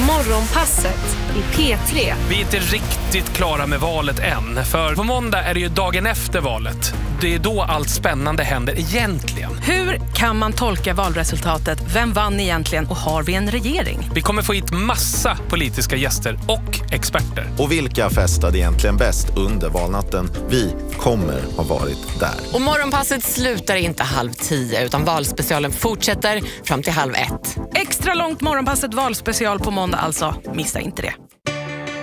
Morgonpasset i P3. Vi är inte riktigt klara med valet än. För på måndag är det ju dagen efter valet. Det är då allt spännande händer egentligen. Hur kan man tolka valresultatet? Vem vann egentligen och har vi en regering? Vi kommer få hit massa politiska gäster och experter. Och vilka festade egentligen bäst under valnatten? Vi kommer ha varit där. Och morgonpasset slutar inte 9:30 utan valspecialen fortsätter fram till 12:30. Extra långt morgonpasset valspecial på måndag alltså. Missa inte det.